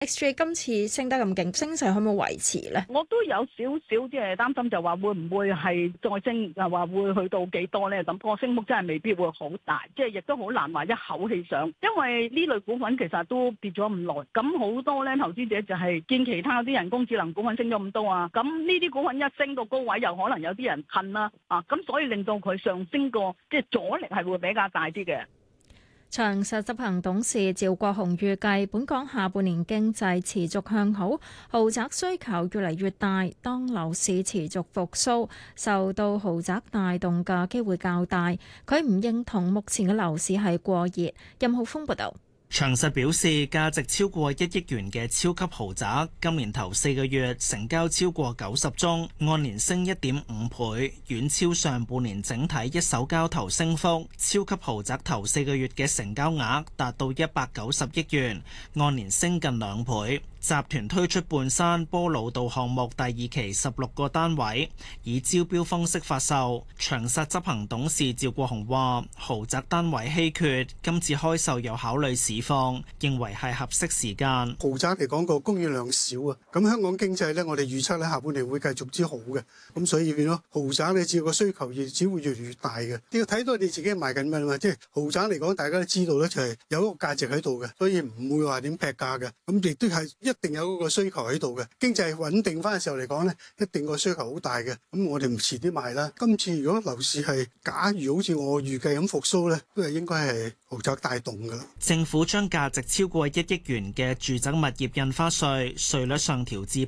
XJ 今次升得咁勁，升勢可唔可以維持咧？ 我都有少少即係擔心，就話會唔會係再升，又話會去到幾多咧？咁個升幅真係未必會好大，即係亦都好難話一口氣上，因為呢類股份其實都跌咗咁耐，咁好多咧投資者就係見其他啲人工智能股份升咗咁多啊，咁呢啲股份一升到高位，又可能有啲人恨啦，咁所以令到佢上升個即係阻力係會比較大啲嘅。 長實執行董事趙國雄預計，本港下半年經濟持續向好，豪宅需求越嚟越大。當樓市持續復甦，受到豪宅帶動嘅機會較大。佢唔認同目前嘅樓市係過熱。任浩峰報導。 長實表示，價值超過1億元嘅超級豪宅，今年頭4個月成交超過90宗，按年升1.5倍，遠超上半年整體一手交投升幅。超級豪宅頭4個月嘅成交額達到190億元，按年升近2倍。集團推出半山波老道項目第2期16個單位，以招標方式發售。長實執行董事趙國雄話：豪宅單位稀缺，今次開售有考慮市況，認為係合適時間。 豪宅嚟講個供應量少啊，咁香港經濟呢，我哋預測咧下半年會繼續之好嘅，咁所以變咗豪宅你只個需求只會越嚟越大嘅。你要睇到你自己賣緊咩嘛，即係豪宅嚟講，大家都知道咧就係有一個價值喺度嘅，所以唔會話點劈價嘅，咁亦都係一定有嗰個需求喺度嘅。經濟穩定翻嘅時候嚟講呢，一定個需求好大嘅，咁我哋唔遲啲賣啦。今次如果樓市係假如好似我預計咁復甦呢，都係應該係豪宅帶動㗎。 政府將價值超過1億元嘅住宅物業印花稅稅率上調至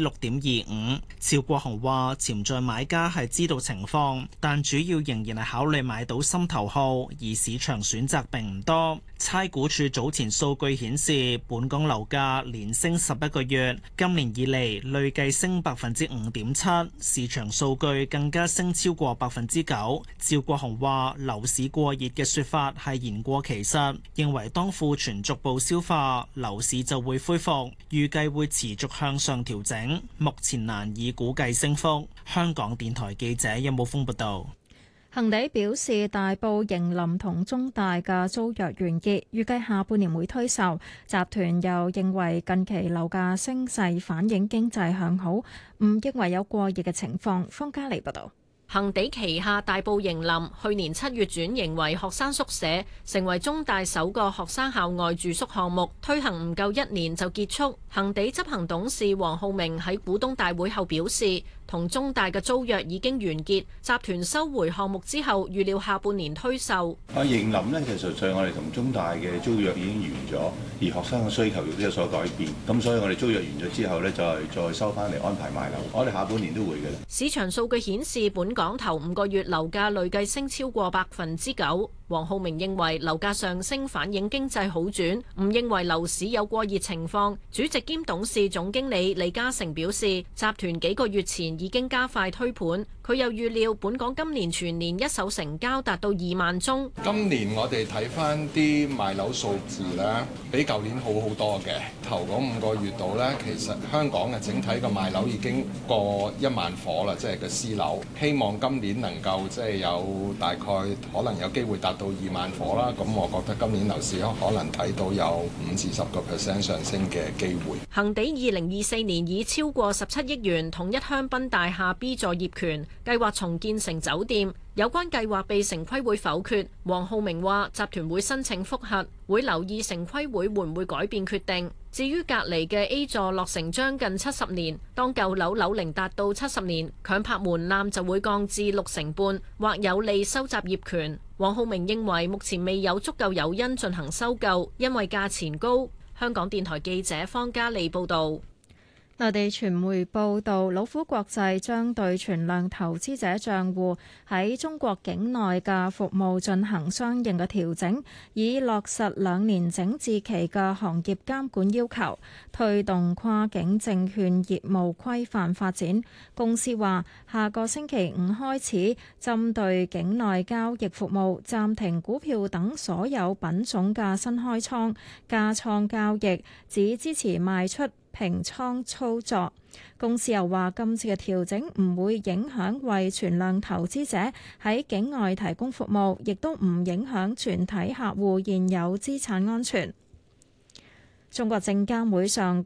6.25%。趙國雄話：潛在買家係知道情況，但主要仍然係考慮買到心頭好，而市場選擇並唔多。差估署早前數據顯示，本港樓價連升11個月，今年以嚟累計升5.7%，市場數據更加升超過9%。趙國雄話：樓市過熱嘅說法係言過其實，認為當庫存逐步消化，樓市就會恢復，預計會持續向上調整，目前難以估計升幅。香港電台記者任武峰報道。 恒地表示，大埔盈林同中大嘅租約完結，預計下半年會推售。集團又認為近期樓價升勢反映經濟向好，唔認為有過熱嘅情況。方嘉莉報道。 恒地旗下大埔盈林去年7月轉型為學生宿舍，成為中大首個學生校外住宿項目，推行唔夠1年就結束。恒地執行董事黃浩明喺股東大會後表示，同中大嘅租約已經完結，集團收回項目之後，預料下半年推售。 盈林呢，其實上我哋同中大嘅租約已經完咗，而學生嘅需求亦都有所改變，咁所以我哋租約完咗之後呢，就係再收翻嚟安排賣樓。我哋下半年都會嘅啦。 市場數據顯示，本港頭5個月樓價累計升超過9%。黃浩明認為樓價上升反映經濟好轉，唔認為樓市有過熱情況。主席兼董事總經理李嘉誠表示，集團幾個月前已經加快推盤。佢又預料本港今年全年一手成交達到2萬宗。 今年我哋睇翻啲賣樓數字咧，比舊年好好多嘅。頭嗰5個月度咧，其實香港嘅整體嘅賣樓已經過1萬夥啦，即係個私樓。希望今年能夠即係有大概可能有機會達到2萬夥啦。咁我覺得今年樓市可能睇到有5至10% 上升嘅機會。 恒地2024年以超過17億元統一香檳大廈 B 座業權，計劃重建成酒店，有關計劃被城規會否決。黃浩明話：集團會申請覆核，會留意城規會會唔會改變決定。至於隔離嘅 A 座落成將近70年，當舊樓樓齡達到70年，強拍門檻就會降至65%，或有利收集業權。黃浩明認為目前未有足夠誘因進行收購，因為價錢高。香港電台記者方嘉利報導。 內地傳媒報道，老虎國際將對存量投資者帳戶喺中國境內嘅服務進行相應嘅調整，以落實2年整治期嘅行業監管要求，推動跨境證券業務規範發展。公司話，下個星期5開始，針對境內交易服務暫停股票等所有品種嘅新開倉、加倉交易，只支持賣出平倉操作。公司又話，今次嘅調整唔會影響為存量投資者喺境外提供服務，亦都唔影響全體客戶現有資產安全。中國證監會上